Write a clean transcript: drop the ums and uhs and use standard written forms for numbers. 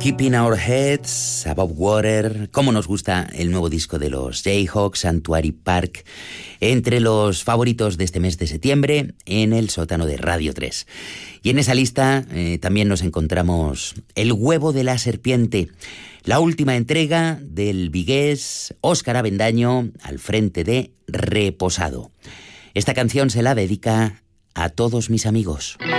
Keeping Our Heads Above Water. Cómo nos gusta el nuevo disco de los Jayhawks, Sanctuary Park, entre los favoritos de este mes de septiembre en el sótano de Radio 3. Y en esa lista también nos encontramos El huevo de la serpiente, la última entrega del vigués Óscar Avendaño al frente de Reposado. Esta canción se la dedica a todos mis amigos.